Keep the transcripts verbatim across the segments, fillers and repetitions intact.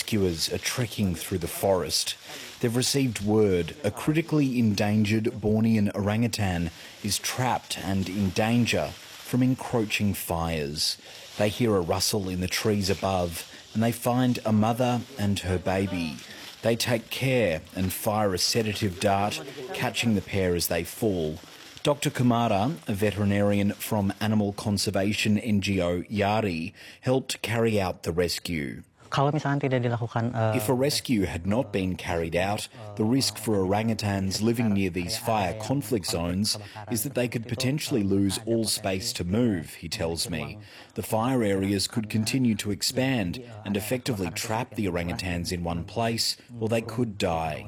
rescuers are trekking through the forest. They've received word a critically endangered Bornean orangutan is trapped and in danger from encroaching fires. They hear a rustle in the trees above and they find a mother and her baby. They take care and fire a sedative dart, catching the pair as they fall. Doctor Kumara, a veterinarian from animal conservation N G O Yari, helped carry out the rescue. If a rescue had not been carried out, the risk for orangutans living near these fire conflict zones is that they could potentially lose all space to move, he tells me. The fire areas could continue to expand and effectively trap the orangutans in one place, or they could die.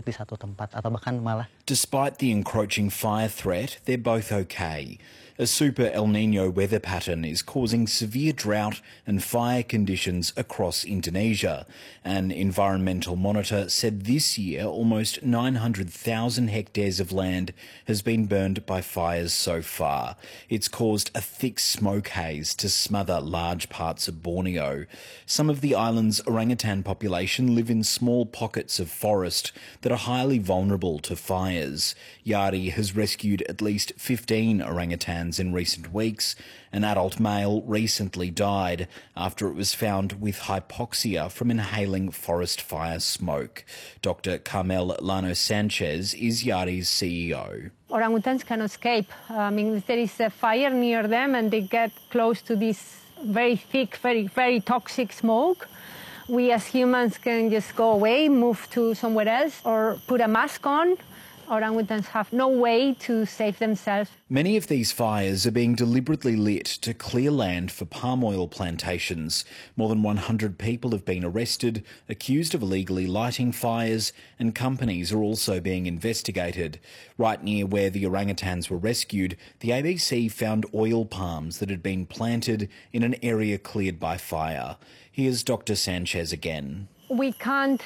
Despite the encroaching fire threat, they're both okay. A super El Niño weather pattern is causing severe drought and fire conditions across Indonesia. An environmental monitor said this year almost nine hundred thousand hectares of land has been burned by fires so far. It's caused a thick smoke haze to smother large parts of Borneo. Some of the island's orangutan population live in small pockets of forest that are highly vulnerable to fires. Yari has rescued at least fifteen orangutans in recent weeks. An adult male recently died after it was found with hypoxia from inhaling forest fire smoke. Doctor Carmel Lano Sanchez is Yari's C E O. Orangutans can escape. I mean, if there is a fire near them and they get close to this very thick, very, very toxic smoke, we as humans can just go away, move to somewhere else, or put a mask on. Orangutans have no way to save themselves. Many of these fires are being deliberately lit to clear land for palm oil plantations. More than one hundred people have been arrested, accused of illegally lighting fires, and companies are also being investigated. Right near where the orangutans were rescued, the A B C found oil palms that had been planted in an area cleared by fire. Here's Doctor Sanchez again. We can't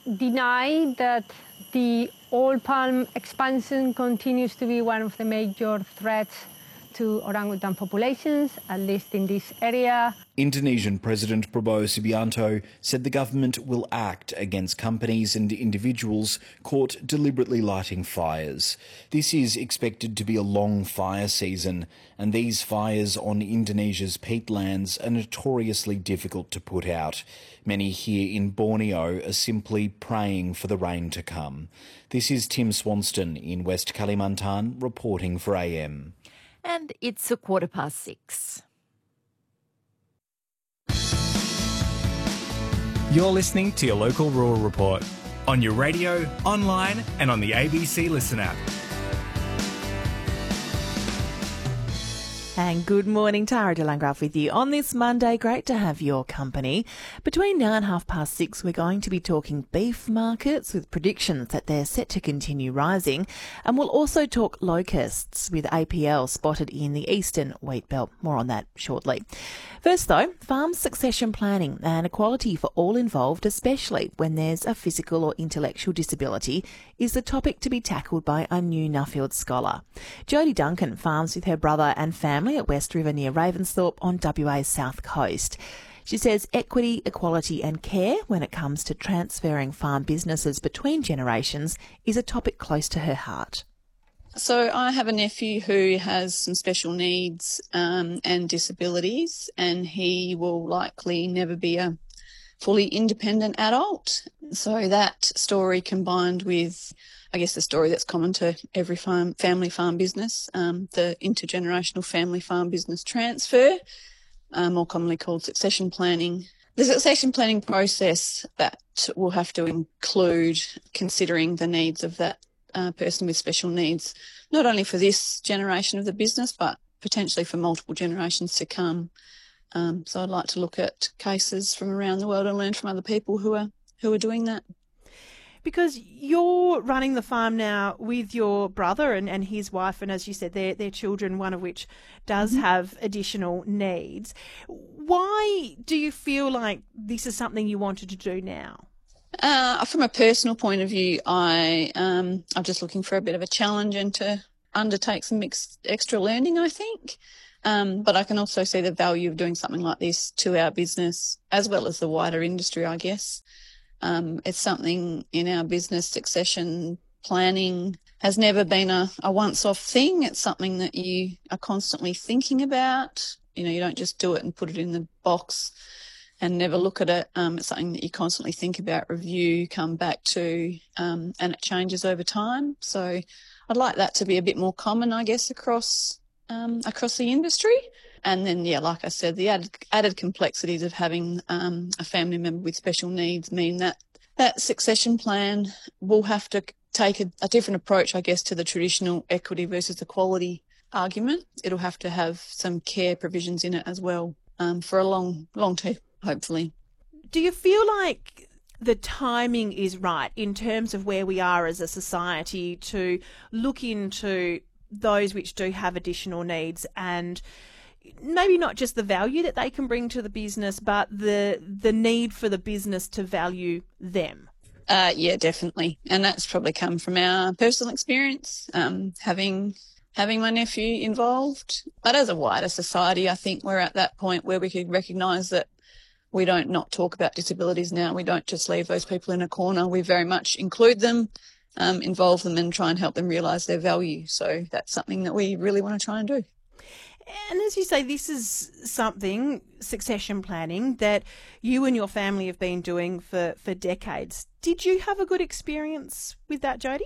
deny that the oil palm expansion continues to be one of the major threats to orangutan populations, at least in this area. Indonesian President Prabowo Subianto said the government will act against companies and individuals caught deliberately lighting fires. This is expected to be a long fire season, and these fires on Indonesia's peatlands are notoriously difficult to put out. Many here in Borneo are simply praying for the rain to come. This is Tim Swanston in West Kalimantan reporting for A M. And it's a quarter past six. You're listening to your local rural report on your radio, online and on the A B C Listen app. And good morning, Tara de Landgraf with you on this Monday. Great to have your company. Between now and half past six, we're going to be talking beef markets with predictions that they're set to continue rising. And we'll also talk locusts with A P L spotted in the eastern wheat belt. More on that shortly. First, though, farm succession planning and equality for all involved, especially when there's a physical or intellectual disability, is the topic to be tackled by a new Nuffield scholar. Jodie Duncan farms with her brother and family at West River near Ravensthorpe on W A's south coast. She says equity, equality and care when it comes to transferring farm businesses between generations is a topic close to her heart. So I have a nephew who has some special needs um, and disabilities, and he will likely never be a fully independent adult. So that story combined with, I guess, the story that's common to every farm, family farm business, um, the intergenerational family farm business transfer, uh, more commonly called succession planning. The succession planning process that will have to include considering the needs of that Uh, person with special needs, not only for this generation of the business, but potentially for multiple generations to come. Um, so I'd like to look at cases from around the world and learn from other people who are who are doing that. Because you're running the farm now with your brother and, and his wife, and as you said, their their children, one of which does mm-hmm. have additional needs. Why do you feel like this is something you wanted to do now? Uh, from a personal point of view, I, um, I'm just looking for a bit of a challenge and to undertake some ex- extra learning, I think. Um, but I can also see the value of doing something like this to our business as well as the wider industry, I guess. Um, it's something in our business. Succession planning has never been a, a once-off thing. It's something that you are constantly thinking about. You know, you don't just do it and put it in the box and never look at it. Um, it's something that you constantly think about, review, come back to, um, and it changes over time. So I'd like that to be a bit more common, I guess, across um, across the industry. And then, yeah, like I said, the added, added complexities of having um, a family member with special needs mean that that succession plan will have to take a, a different approach, I guess, to the traditional equity versus equality argument. It'll have to have some care provisions in it as well um, for a long, long term, hopefully. Do you feel like the timing is right in terms of where we are as a society to look into those which do have additional needs, and maybe not just the value that they can bring to the business, but the the need for the business to value them? Uh, yeah, definitely. And that's probably come from our personal experience, um, having having my nephew involved. But as a wider society, I think we're at that point where we can recognise that we don't not talk about disabilities now. We don't just leave those people in a corner. We very much include them, um, involve them and try and help them realise their value. So that's something that we really want to try and do. And as you say, this is something, succession planning, that you and your family have been doing for, for decades. Did you have a good experience with that, Jodie?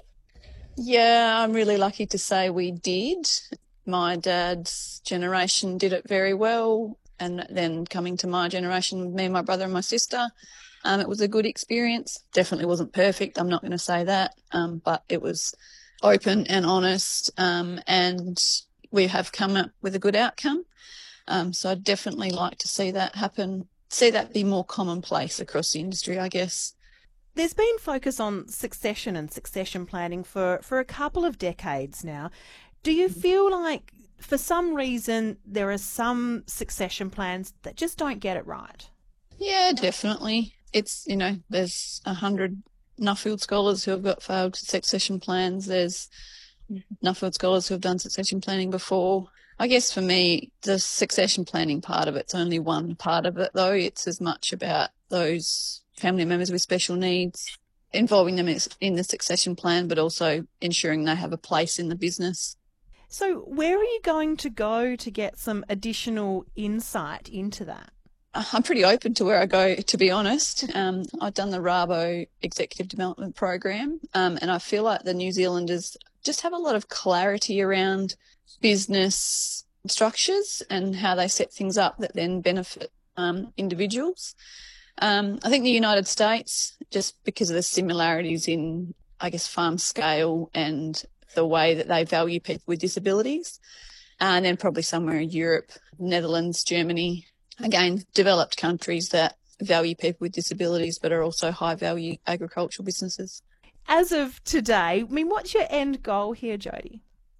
Yeah, I'm really lucky to say we did. My dad's generation did it very well. And then coming to my generation, me and my brother and my sister, um, it was a good experience. Definitely wasn't perfect, I'm not going to say that, um, but it was open and honest, um, and we have come up with a good outcome. Um, so I'd definitely like to see that happen, see that be more commonplace across the industry, I guess. There's been focus on succession and succession planning for, for a couple of decades now. Do you feel like for some reason there are some succession plans that just don't get it right? Yeah, definitely. It's, you know, there's a hundred Nuffield scholars who have got failed succession plans. There's Nuffield scholars who have done succession planning before. I guess for me, the succession planning part of it's only one part of it, though. It's as much about those family members with special needs, involving them in the succession plan, but also ensuring they have a place in the business. So where are you going to go to get some additional insight into that? I'm pretty open to where I go, to be honest. Um, I've done the Rabo Executive Development Program, um, and I feel like the New Zealanders just have a lot of clarity around business structures and how they set things up that then benefit um, individuals. Um, I think the United States, just because of the similarities in, I guess, farm scale and the way that they value people with disabilities, and then probably somewhere in Europe, Netherlands, Germany, again, developed countries that value people with disabilities but are also high-value agricultural businesses. As of today, I mean, what's your end goal here, Jodie?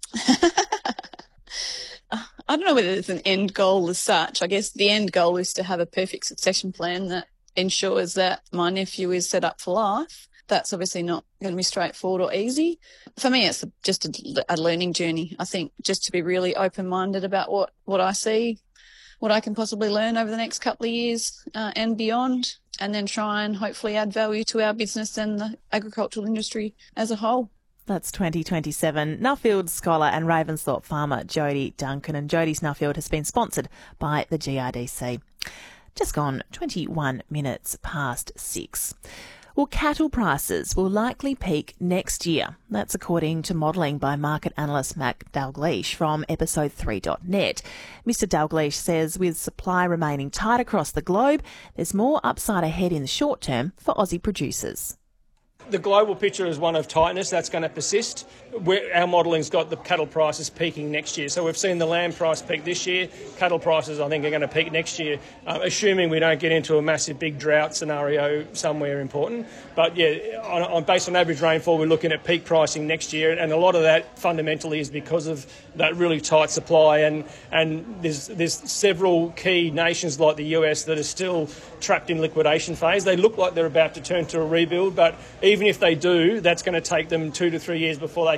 I don't know whether there's an end goal as such. I guess the end goal is to have a perfect succession plan that ensures that my nephew is set up for life. That's obviously not going to be straightforward or easy. For me, it's just a, a learning journey. I think just to be really open-minded about what, what I see, what I can possibly learn over the next couple of years uh, and beyond, and then try and hopefully add value to our business and the agricultural industry as a whole. That's twenty twenty-seven Nuffield scholar and Ravensthorpe farmer Jodie Duncan. And Jodie's Nuffield has been sponsored by the G R D C. Just gone twenty-one minutes past six. Well, cattle prices will likely peak next year. That's according to modelling by market analyst Matt Dalgleish from episode three dot net. Mister Dalgleish says with supply remaining tight across the globe, there's more upside ahead in the short term for Aussie producers. The global picture is one of tightness. That's going to persist. We're, our modelling's got the cattle prices peaking next year. So we've seen the lamb price peak this year. Cattle prices, I think, are going to peak next year, uh, assuming we don't get into a massive big drought scenario somewhere important. But, yeah, on, on, based on average rainfall, we're looking at peak pricing next year. And a lot of that fundamentally is because of that really tight supply. And, and there's, there's several key nations like the U S that are still trapped in liquidation phase. They look like they're about to turn to a rebuild, but even if they do, that's going to take them two to three years before they can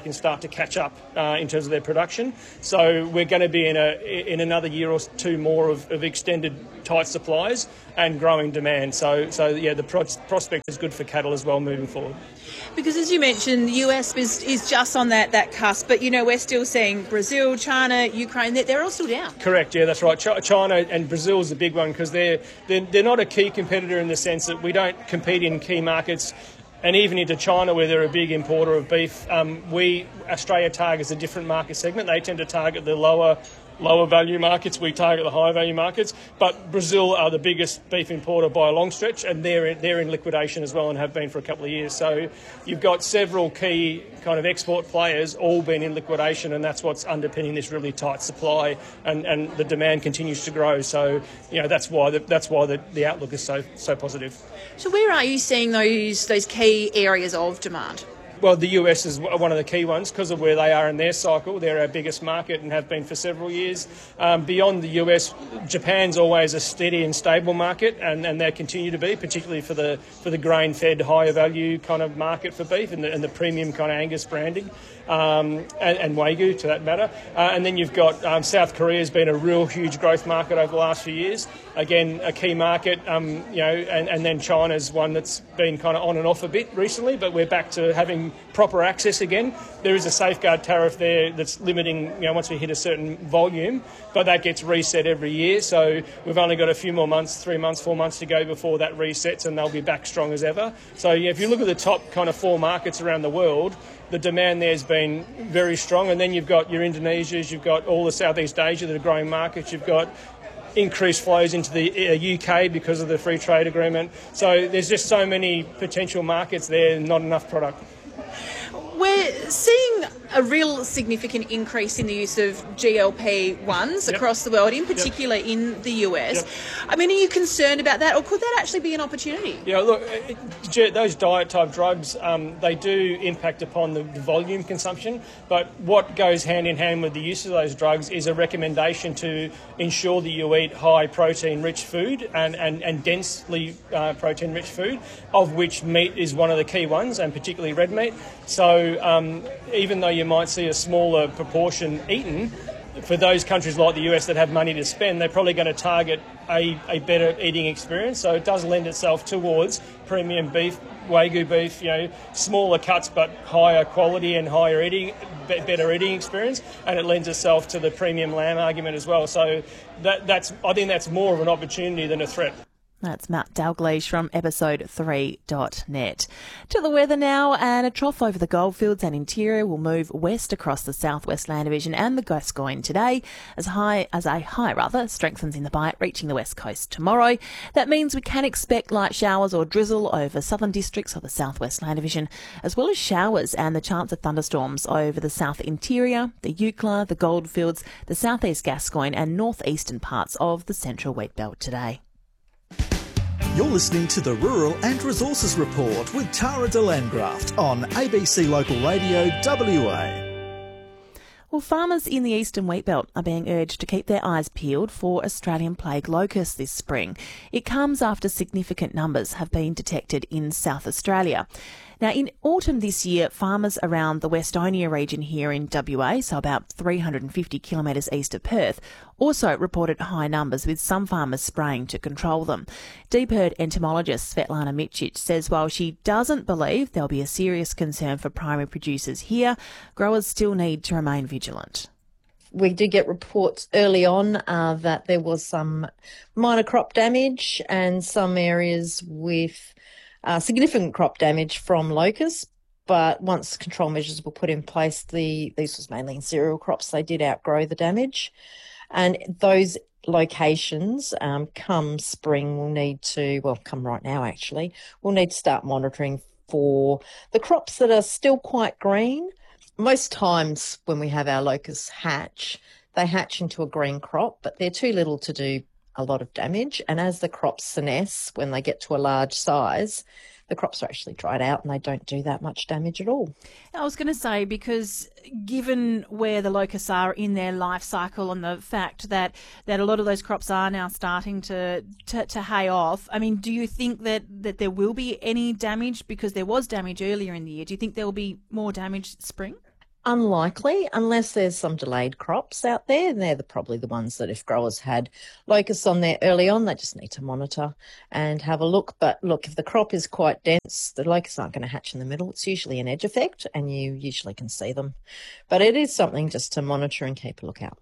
can start to catch up uh, in terms of their production. So we're going to be in a in another year or two more of, of extended tight supplies and growing demand. So, so yeah, the pro- prospect is good for cattle as well moving forward. Because as you mentioned, the U S is, is just on that, that cusp, but, you know, we're still seeing Brazil, China, Ukraine, they're, they're all still down. Correct, yeah, that's right. Ch- China and Brazil is the big one because they're, they're, they're not a key competitor in the sense that we don't compete in key markets. And even into China, where they're a big importer of beef, um, we Australia targets a different market segment. They tend to target the lower lower value markets. We target the higher value markets. But Brazil are the biggest beef importer by a long stretch, and they're in, they're in liquidation as well and have been for a couple of years. So you've got several key kind of export players all been in liquidation, and that's what's underpinning this really tight supply, and, and the demand continues to grow. So, you know, that's why the, that's why the, the outlook is so so positive. So where are you seeing those those key areas of demand? Well, the U S is one of the key ones because of where they are in their cycle. They're our biggest market and have been for several years. Um, beyond the U S, Japan's always a steady and stable market, and, and they continue to be, particularly for the for the grain-fed, higher value kind of market for beef and the, and the premium kind of Angus branding. Um, and, and Wagyu, to that matter. Uh, and then you've got um, South Korea has been a real huge growth market over the last few years. Again, a key market, um, you know, and, and then China's one that's been kind of on and off a bit recently, but we're back to having proper access again. There is a safeguard tariff there that's limiting, you know, once we hit a certain volume, but that gets reset every year. So we've only got a few more months, three months, four months to go before that resets, and they'll be back strong as ever. So yeah, if you look at the top kind of four markets around the world, the demand there has been very strong. And then you've got your Indonesias, you've got all the Southeast Asia that are growing markets, you've got increased flows into the U K because of the free trade agreement. So there's just so many potential markets there, not enough product. We're seeing a real significant increase in the use of G L P ones yep. across the world, in particular yep. in the U S. Yep. I mean, are you concerned about that, or could that actually be an opportunity? Yeah, look, those diet-type drugs, um, they do impact upon the volume consumption, but what goes hand-in-hand with the use of those drugs is a recommendation to ensure that you eat high-protein-rich food and, and, and densely uh, protein-rich food, of which meat is one of the key ones, and particularly red meat. So um, even though you might see a smaller proportion eaten, for those countries like the U S that have money to spend, they're probably going to target a, a better eating experience. So it does lend itself towards premium beef, Wagyu beef, you know, smaller cuts but higher quality and higher eating, better eating experience, and it lends itself to the premium lamb argument as well. So that, that's I think that's more of an opportunity than a threat. That's Matt Dalgleish from episode three dot net. To the weather now, and a trough over the Goldfields and interior will move west across the southwest land division and the Gascoyne today, as high as a high rather strengthens in the bite, reaching the west coast tomorrow. That means we can expect light showers or drizzle over southern districts of the southwest land division, as well as showers and the chance of thunderstorms over the south interior, the Eucla, the Goldfields, the southeast Gascoyne and northeastern parts of the central wheat belt today. You're listening to the Rural and Resources Report with Tara de Landgraft on A B C Local Radio W A. Well, farmers in the eastern wheat belt are being urged to keep their eyes peeled for Australian plague locusts this spring. It comes after significant numbers have been detected in South Australia. Now, in autumn this year, farmers around the Westonia region here in W A, so about three hundred fifty kilometres east of Perth, also reported high numbers, with some farmers spraying to control them. Deep herd entomologist Svetlana Mitsic says while she doesn't believe there'll be a serious concern for primary producers here, growers still need to remain vigilant. We did get reports early on uh, that there was some minor crop damage and some areas with Uh, significant crop damage from locusts, but once control measures were put in place, the this was mainly in cereal crops, they did outgrow the damage. And those locations, um, come spring, will need to, well, come right now actually, we'll need to start monitoring for the crops that are still quite green. Most times when we have our locusts hatch, they hatch into a green crop, but they're too little to do a lot of damage. And as the crops senesce, when they get to a large size, the crops are actually dried out and they don't do that much damage at all. I was going to say, because given where the locusts are in their life cycle and the fact that, that a lot of those crops are now starting to, to, to hay off, I mean, do you think that, that there will be any damage? Because there was damage earlier in the year. Do you think there will be more damage spring? unlikely unless there's some delayed crops out there. And they're the, probably the ones that if growers had locusts on there early on, they just need to monitor and have a look. But look, if the crop is quite dense, the locusts aren't going to hatch in the middle. It's usually an edge effect and you usually can see them. But it is something just to monitor and keep a lookout.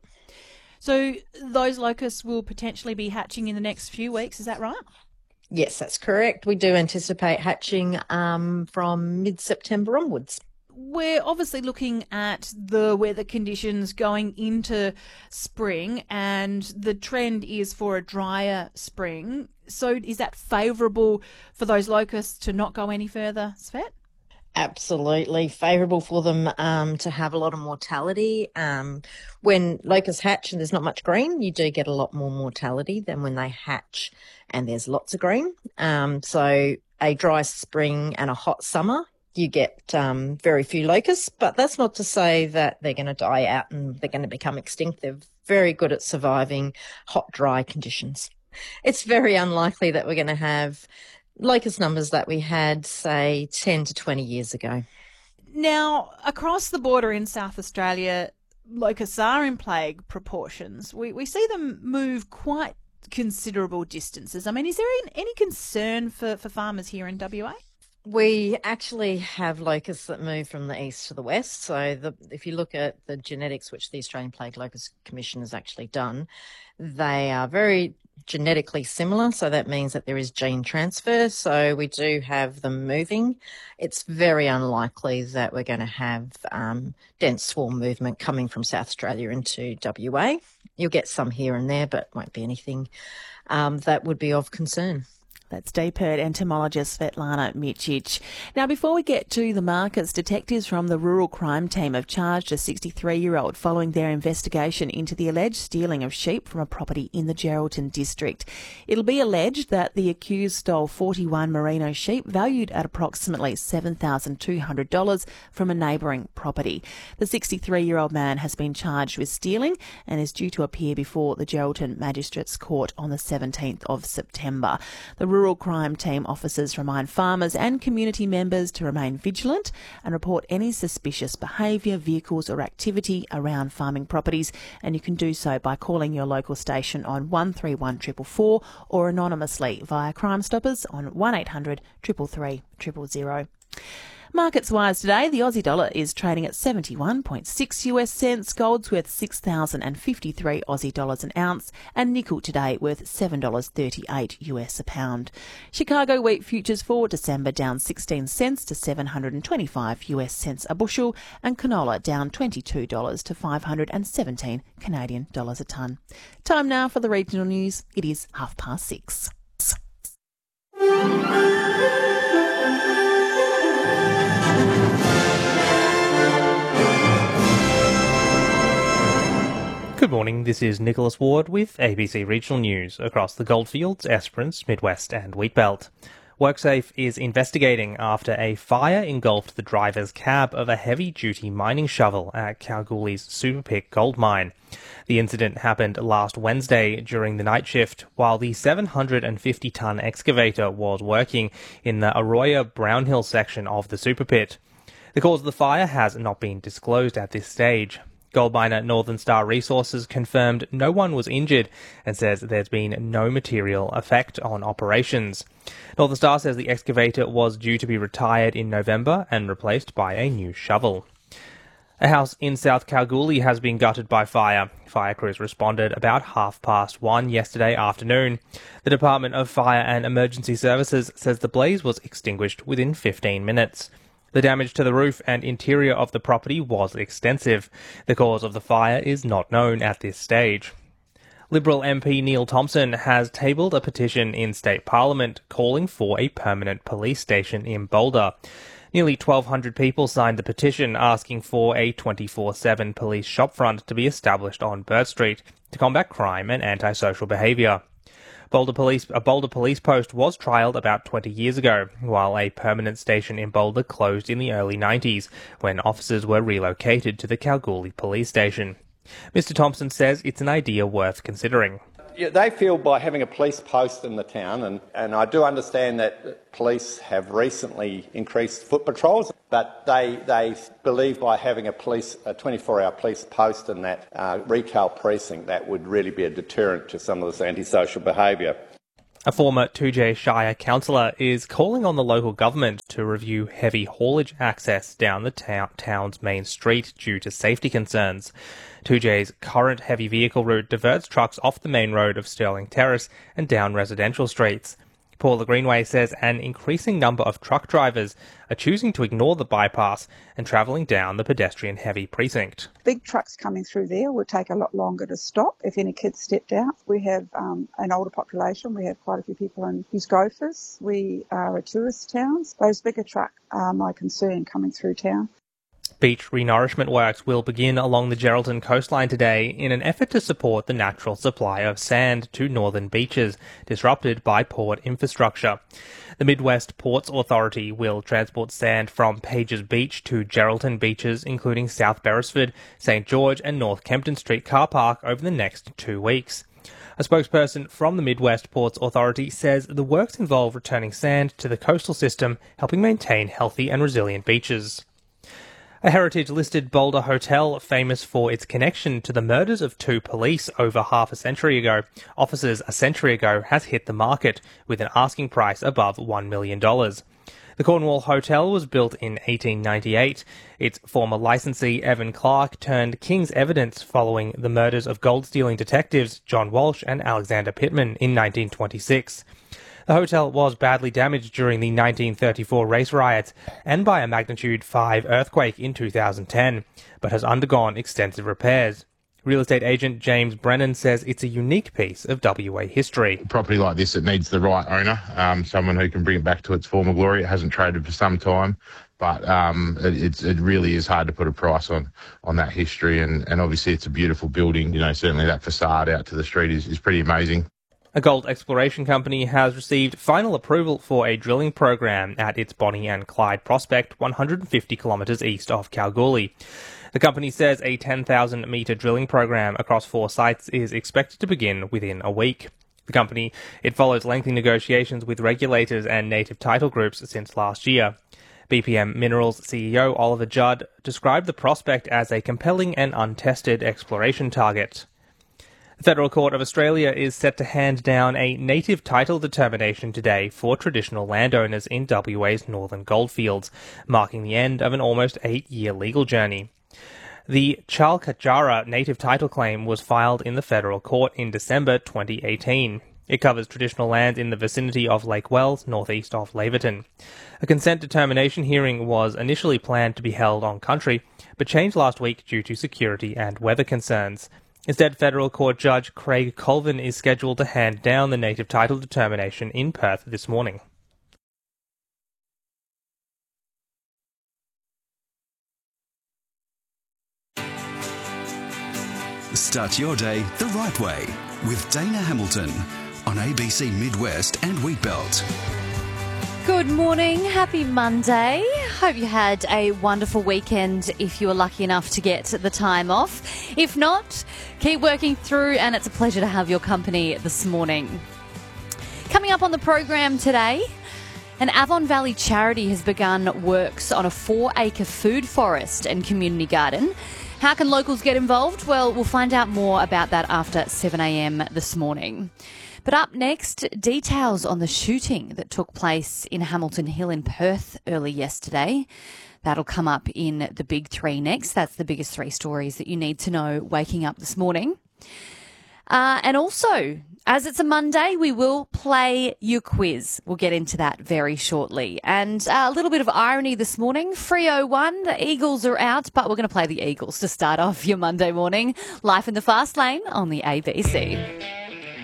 So those locusts will potentially be hatching in the next few weeks, is that right? Yes, that's correct. We do anticipate hatching um, from mid-September onwards. We're obviously looking at the weather conditions going into spring, and the trend is for a drier spring. So is that favourable for those locusts to not go any further, Svet? Absolutely favourable for them um, to have a lot of mortality. Um, when locusts hatch and there's not much green, you do get a lot more mortality than when they hatch and there's lots of green. Um, so a dry spring and a hot summer, you get um, very few locusts, but that's not to say that they're going to die out and they're going to become extinct. They're very good at surviving hot, dry conditions. It's very unlikely that we're going to have locust numbers that we had, say, ten to twenty years ago. Now, across the border in South Australia, locusts are in plague proportions. We we see them move quite considerable distances. I mean, is there any concern for, for farmers here in W A? We actually have locusts that move from the east to the west. So the, if you look at the genetics, which the Australian Plague Locust Commission has actually done, they are very genetically similar. So that means that there is gene transfer. So we do have them moving. It's very unlikely that we're going to have um, dense swarm movement coming from South Australia into W A. You'll get some here and there, but won't be anything um, that would be of concern. That's DPIRD entomologist Svetlana Micic. Now, before we get to the markets, detectives from the Rural Crime Team have charged a sixty-three-year-old following their investigation into the alleged stealing of sheep from a property in the Geraldton district. It'll be alleged that the accused stole forty-one merino sheep valued at approximately seven thousand two hundred dollars from a neighbouring property. The sixty-three-year-old man has been charged with stealing and is due to appear before the Geraldton Magistrates Court on the seventeenth of September. The Rural Crime Team officers remind farmers and community members to remain vigilant and report any suspicious behaviour, vehicles or activity around farming properties, and you can do so by calling your local station on one three one four four four or anonymously via Crime Stoppers on one eight hundred three three three zero zero zero. Markets-wise today, the Aussie dollar is trading at seventy-one point six US cents, gold's worth six thousand fifty-three Aussie dollars an ounce, and nickel today worth seven dollars thirty-eight US a pound. Chicago wheat futures for December down sixteen cents to seven hundred twenty-five US cents a bushel, and canola down twenty-two dollars to five hundred seventeen Canadian dollars a tonne. Time now for the regional news. It is half past six. Good morning, this is Nicholas Ward with A B C Regional News across the Goldfields, Esperance, Midwest and Wheatbelt. WorkSafe is investigating after a fire engulfed the driver's cab of a heavy-duty mining shovel at Kalgoorlie's Superpick gold mine. The incident happened last Wednesday during the night shift while the seven hundred fifty tonne excavator was working in the Arroyo Brownhill section of the Superpit. The cause of the fire has not been disclosed at this stage. Gold miner Northern Star Resources confirmed no one was injured and says there's been no material effect on operations. Northern Star says the excavator was due to be retired in November and replaced by a new shovel. A house in South Kalgoorlie has been gutted by fire. Fire crews responded about half past one yesterday afternoon. The Department of Fire and Emergency Services says the blaze was extinguished within fifteen minutes. The damage to the roof and interior of the property was extensive. The cause of the fire is not known at this stage. Liberal M P Neil Thompson has tabled a petition in State Parliament calling for a permanent police station in Boulder. Nearly twelve hundred people signed the petition asking for a twenty-four seven police shopfront to be established on Bird Street to combat crime and antisocial behaviour. Boulder Police, a Boulder police post was trialled about twenty years ago, while a permanent station in Boulder closed in the early nineties, when officers were relocated to the Kalgoorlie police station. Mister Thompson says it's an idea worth considering. Yeah, they feel by having a police post in the town, and, and I do understand that police have recently increased foot patrols, but they they believe by having a police a twenty-four hour police post in that uh, retail precinct, that would really be a deterrent to some of this antisocial behaviour. A former Toodyay Shire councillor is calling on the local government to review heavy haulage access down the ta- town's main street due to safety concerns. Toodyay's current heavy vehicle route diverts trucks off the main road of Stirling Terrace and down residential streets. Paula Greenway says an increasing number of truck drivers are choosing to ignore the bypass and travelling down the pedestrian-heavy precinct. Big trucks coming through there will take a lot longer to stop if any kids stepped out. We have um, an older population. We have quite a few people in, use gophers. We are a tourist town. Those bigger trucks are my concern coming through town. Beach renourishment works will begin along the Geraldton coastline today in an effort to support the natural supply of sand to northern beaches, disrupted by port infrastructure. The Midwest Ports Authority will transport sand from Pages Beach to Geraldton beaches, including South Beresford, Saint George and North Kempton Street car park over the next two weeks. A spokesperson from the Midwest Ports Authority says the works involve returning sand to the coastal system, helping maintain healthy and resilient beaches. A heritage-listed Boulder hotel, famous for its connection to the murders of two police over half a century ago, officers a century ago, has hit the market with an asking price above one million dollars. The Cornwall Hotel was built in eighteen ninety-eight. Its former licensee, Evan Clark, turned king's evidence following the murders of gold-stealing detectives John Walsh and Alexander Pittman in nineteen twenty-six. The hotel was badly damaged during the nineteen thirty-four race riots and by a magnitude five earthquake in two thousand ten, but has undergone extensive repairs. Real estate agent James Brennan says it's a unique piece of W A history. A property like this, it needs the right owner, um, someone who can bring it back to its former glory. It hasn't traded for some time, but um, it, it's, it really is hard to put a price on, on that history, and, and obviously it's a beautiful building. You know, certainly that facade out to the street is, is pretty amazing. A gold exploration company has received final approval for a drilling program at its Bonnie and Clyde prospect one hundred fifty kilometres east of Kalgoorlie. The company says a ten thousand metre drilling program across four sites is expected to begin within a week. The company, it follows lengthy negotiations with regulators and native title groups since last year. B P M Minerals C E O Oliver Judd described the prospect as a compelling and untested exploration target. The Federal Court of Australia is set to hand down a native title determination today for traditional landowners in W A's northern goldfields, marking the end of an almost eight-year legal journey. The Chalkajara native title claim was filed in the federal court in December twenty eighteen. It covers traditional land in the vicinity of Lake Wells, northeast of Laverton. A consent determination hearing was initially planned to be held on country, but changed last week due to security and weather concerns. Instead, Federal Court Judge Craig Colvin is scheduled to hand down the native title determination in Perth this morning. Start your day the right way with Dana Hamilton on A B C Midwest and Wheatbelt. Good morning, happy Monday. Hope you had a wonderful weekend if you were lucky enough to get the time off. If not, keep working through, and it's a pleasure to have your company this morning. Coming up on the program today, an Avon Valley charity has begun works on a four-acre food forest and community garden. How can locals get involved? Well, we'll find out more about that after seven a m this morning. But up next, details on the shooting that took place in Hamilton Hill in Perth early yesterday. That'll come up in the big three next. That's the biggest three stories that you need to know waking up this morning. Uh, and also, as it's a Monday, we will play your quiz. We'll get into that very shortly. And uh, a little bit of irony this morning. Freo won. The Eagles are out, but we're going to play the Eagles to start off your Monday morning. Life in the Fast Lane on the A B C.